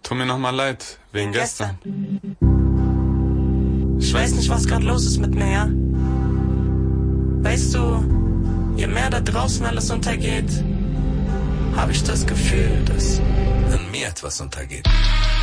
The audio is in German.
Tu mir nochmal leid, wegen gestern. Ich weiß nicht, was grad los ist mit mir, ja? Weißt du, je mehr da draußen alles untergeht, habe ich das Gefühl, dass in mir etwas untergeht.